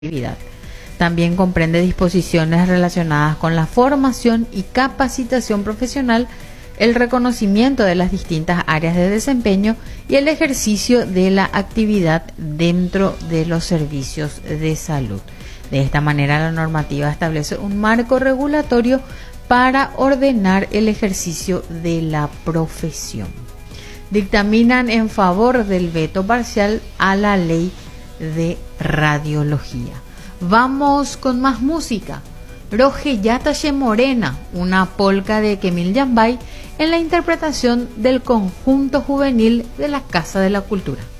actividad. También comprende disposiciones relacionadas con la formación y capacitación profesional, el reconocimiento de las distintas áreas de desempeño y el ejercicio de la actividad dentro de los servicios de salud. De esta manera, la normativa establece un marco regulatorio para ordenar el ejercicio de la profesión. Dictaminan en favor del veto parcial a la ley de radiología. Vamos con más música. Roje Yatache Morena, una polca de Kemil Yambay en la interpretación del conjunto juvenil de la Casa de la Cultura.